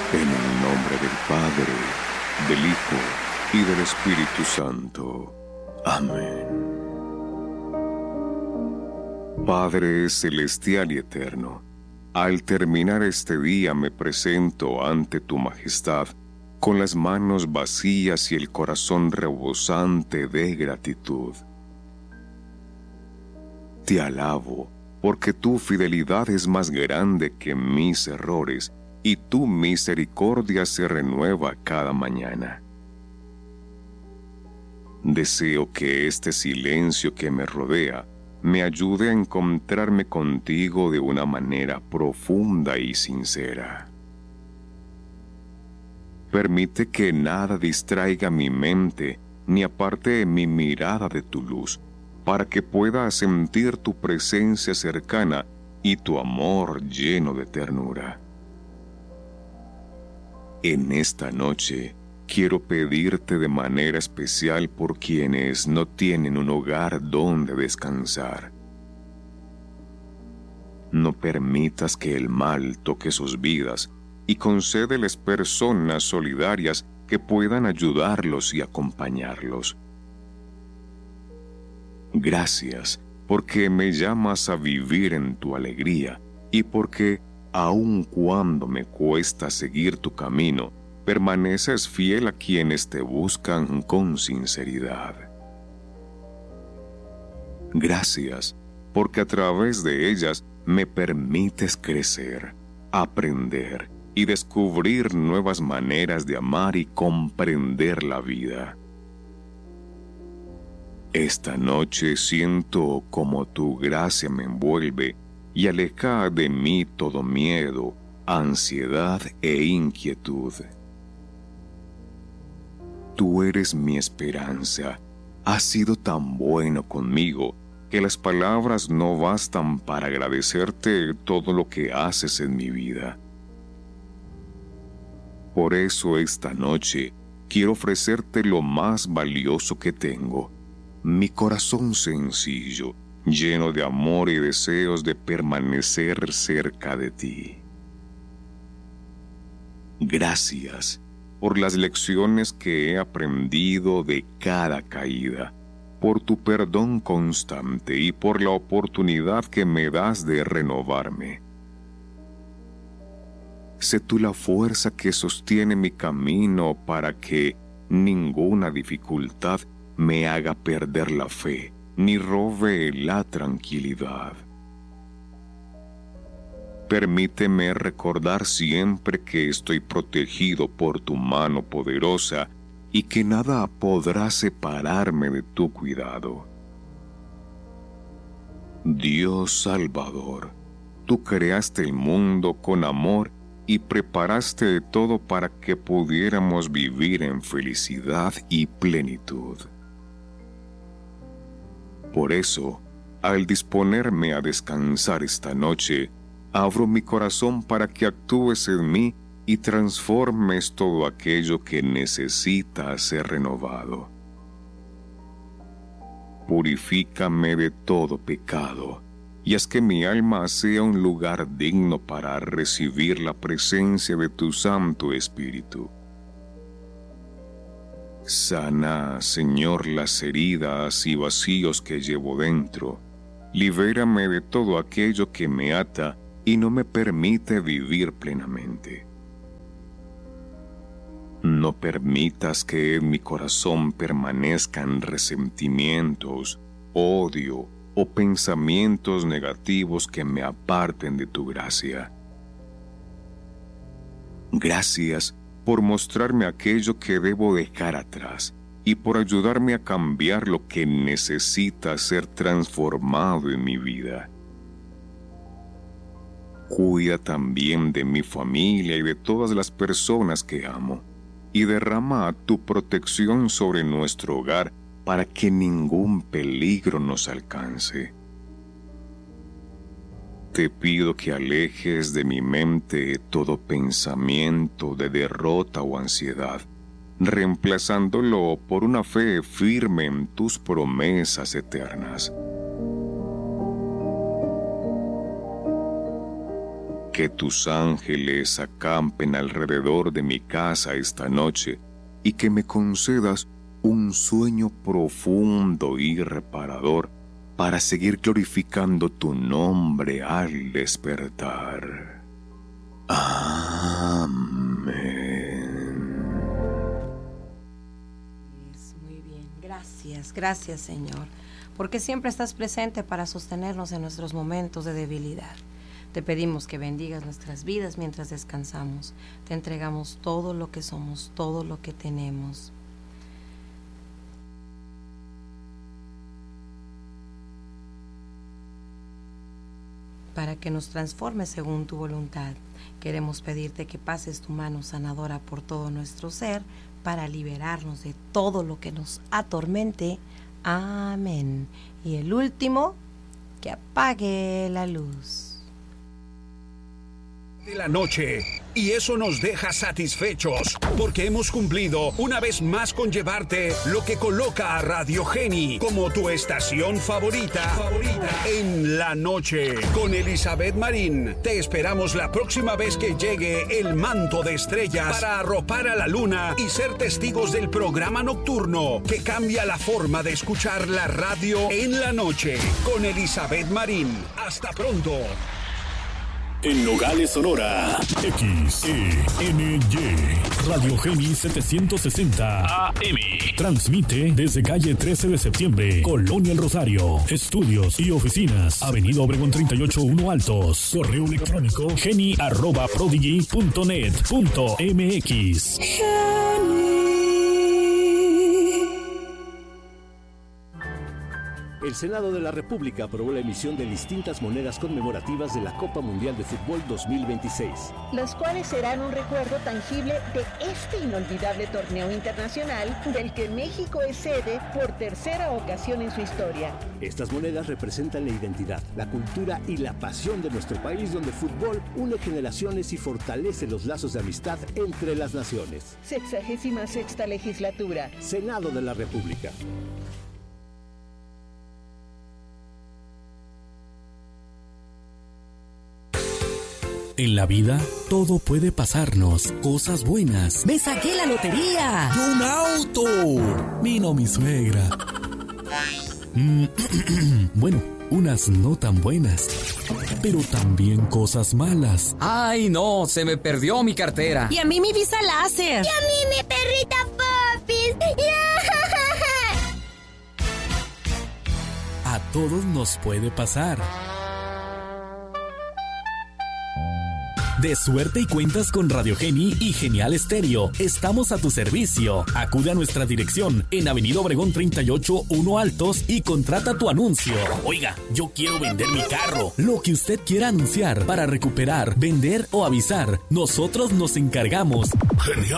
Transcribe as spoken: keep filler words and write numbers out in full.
En el nombre del Padre, del Hijo y del Espíritu Santo. Amén. Padre celestial y eterno, al terminar este día me presento ante tu majestad con las manos vacías y el corazón rebosante de gratitud. Te alabo porque tu fidelidad es más grande que mis errores y tu misericordia se renueva cada mañana. Deseo que este silencio que me rodea me ayude a encontrarme contigo de una manera profunda y sincera. Permite que nada distraiga mi mente ni aparte mi mirada de tu luz, para que pueda sentir tu presencia cercana y tu amor lleno de ternura. En esta noche, quiero pedirte de manera especial por quienes no tienen un hogar donde descansar. No permitas que el mal toque sus vidas y concédeles personas solidarias que puedan ayudarlos y acompañarlos. Gracias porque me llamas a vivir en tu alegría y porque, aun cuando me cuesta seguir tu camino, permaneces fiel a quienes te buscan con sinceridad. Gracias porque a través de ellas me permites crecer, aprender y descubrir nuevas maneras de amar y comprender la vida. Esta noche siento como tu gracia me envuelve y aleja de mí todo miedo, ansiedad e inquietud. Tú eres mi esperanza, has sido tan bueno conmigo que las palabras no bastan para agradecerte todo lo que haces en mi vida. Por eso esta noche quiero ofrecerte lo más valioso que tengo, mi corazón sencillo, lleno de amor y deseos de permanecer cerca de ti. Gracias por las lecciones que he aprendido de cada caída, por tu perdón constante y por la oportunidad que me das de renovarme. Sé tú la fuerza que sostiene mi camino para que ninguna dificultad me haga perder la fe, ni robe la tranquilidad. Permíteme recordar siempre que estoy protegido por tu mano poderosa y que nada podrá separarme de tu cuidado. Dios Salvador, tú creaste el mundo con amor y preparaste todo para que pudiéramos vivir en felicidad y plenitud. Por eso, al disponerme a descansar esta noche, abro mi corazón para que actúes en mí y transformes todo aquello que necesita ser renovado. Purifícame de todo pecado y haz que mi alma sea un lugar digno para recibir la presencia de tu Santo Espíritu. Sana, Señor, las heridas y vacíos que llevo dentro. Libérame de todo aquello que me ata y no me permite vivir plenamente. No permitas que en mi corazón permanezcan resentimientos, odio o pensamientos negativos que me aparten de tu gracia. Gracias por mostrarme aquello que debo dejar atrás y por ayudarme a cambiar lo que necesita ser transformado en mi vida. Cuida también de mi familia y de todas las personas que amo, y derrama tu protección sobre nuestro hogar para que ningún peligro nos alcance. Te pido que alejes de mi mente todo pensamiento de derrota o ansiedad, reemplazándolo por una fe firme en tus promesas eternas. que tus ángeles acampen alrededor de mi casa esta noche y que me concedas un sueño profundo y reparador para seguir glorificando tu nombre al despertar. Amén. Muy bien, gracias, gracias Señor, porque siempre estás presente para sostenernos en nuestros momentos de debilidad. Te pedimos que bendigas nuestras vidas mientras descansamos. Te entregamos todo lo que somos, todo lo que tenemos. Para que nos transformes según tu voluntad. Queremos pedirte que pases tu mano sanadora por todo nuestro ser para liberarnos de todo lo que nos atormente. Amén. Y el último, que apague la luz de la noche, y eso nos deja satisfechos porque hemos cumplido una vez más con llevarte lo que coloca a Radio Geni como tu estación favorita, favorita en la noche. Con Elizabeth Marín te esperamos la próxima vez que llegue el manto de estrellas para arropar a la luna y ser testigos del programa nocturno que cambia la forma de escuchar la radio en la noche. Con Elizabeth Marín. Hasta pronto. En Nogales, Sonora, X E N Y, Radio Geni setecientos sesenta A M. Transmite desde calle trece de septiembre, Colonia El Rosario. Estudios y oficinas, Avenida Obregón treinta y ocho uno Altos. Correo electrónico geni arroba prodigy punto net punto m x. El Senado de la República aprobó la emisión de distintas monedas conmemorativas de la Copa Mundial de Fútbol dos mil veintiséis. Las cuales serán un recuerdo tangible de este inolvidable torneo internacional del que México es sede por tercera ocasión en su historia. Estas monedas representan la identidad, la cultura y la pasión de nuestro país, donde el fútbol une generaciones y fortalece los lazos de amistad entre las naciones. Sexagésima sexta legislatura. Senado de la República. En la vida, todo puede pasarnos. Cosas buenas. ¡Me saqué la lotería! ¡Yo un auto! Vino mi suegra. Mm, bueno, unas no tan buenas. Pero también cosas malas. ¡Ay, no! Se me perdió mi cartera. Y a mí mi visa láser. Y a mí mi perrita Popis. A todos nos puede pasar. De suerte y cuentas con Radio Geni y Genial Estéreo. Estamos a tu servicio. Acude a nuestra dirección en Avenida Obregón treinta y ocho uno Altos y contrata tu anuncio. Oiga, yo quiero vender mi carro. Lo que usted quiera anunciar para recuperar, vender o avisar, nosotros nos encargamos. Genial.